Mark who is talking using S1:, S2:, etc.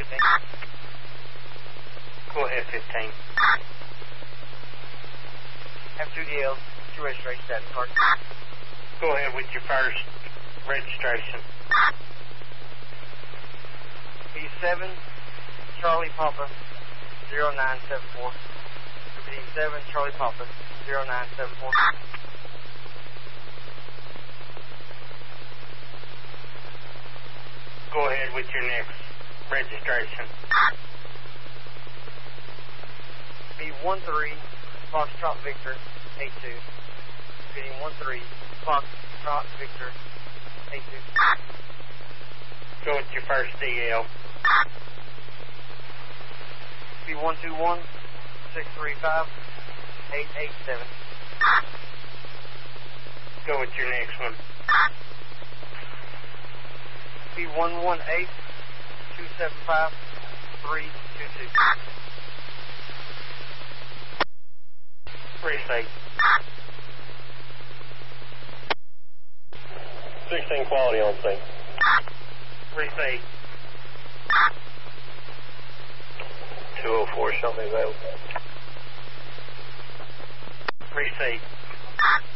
S1: 15.
S2: Go ahead, 15.
S1: Have 2 DLs, 2 registration status card.
S2: Go ahead with your first registration.
S1: B7, Charlie Papa, 0974. B7, Charlie Papa, 0974.
S2: Go ahead with your next registration.
S1: B13, Foxtrot Victor, 82. B13, Foxtrot Victor, 82.
S2: Go with your first DL.
S1: B121, 635, 887.
S2: Go with your next one.
S1: B118, 275, 322.
S2: Receipt.
S3: 16 quality on scene.
S2: Receipt.
S3: 204, show me available.
S2: Receipt.